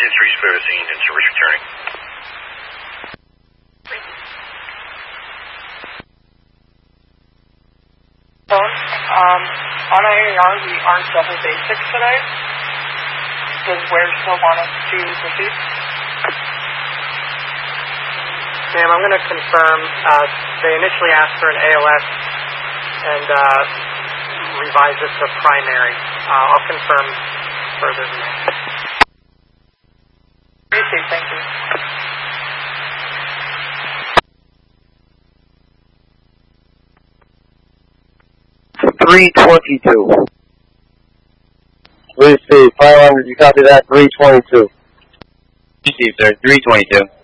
3's clear the scene and service returning. On AAR, we aren't double basics today. Does Ware still want us to proceed? Ma'am, I'm going to confirm. They initially asked for an ALS and revised it to primary. I'll confirm further than that. Received, thank you. .322. Receive. Fire alarm, did you copy that? 322. Received, sir. 322.